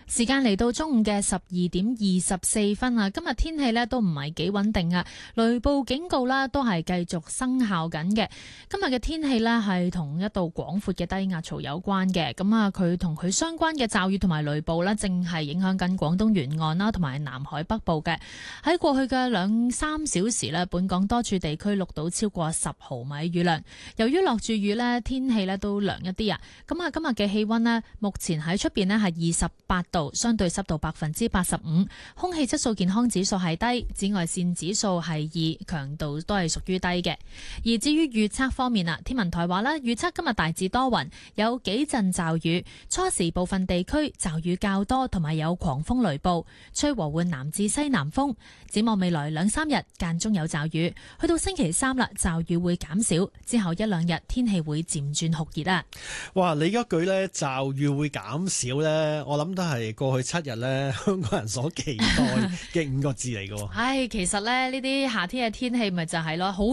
時間嚟到中午嘅12:24啊，今日天氣呢都唔係幾穩定啊，雷暴警告啦都係繼續生效緊嘅。今日嘅天氣呢係同一道廣闊嘅低壓槽有關嘅，咁啊佢同佢相關嘅驟雨同埋雷暴呢，正係影響緊廣東沿岸啦同埋南海北部嘅。喺過去嘅2-3小時呢，本港多處地區錄到超過10毫米雨量。由於落住雨呢，天氣呢都涼一啲啊。咁啊今日嘅氣溫呢，目前喺出邊呢係28度，相對濕度85%，空氣質素健康指數係低，紫外線指數係2，強度都係屬於低嘅。而至於預測方面啊，天文台話咧，預測今日大致多雲，有幾陣驟雨，初時部分地區驟雨較多，同埋有狂風雷暴，吹和緩南至西南風。展望未來2-3日間中有驟雨，去到星期3啦，驟雨會減少，之後1-2日天氣會漸轉酷熱啊！ 哇，你嗰句呢，驟雨會減少呢，我諗都係過去7日呢香港人所期待嘅5個字嚟嘅。 唉，其實呢啲夏天嘅天氣咪就係咯，好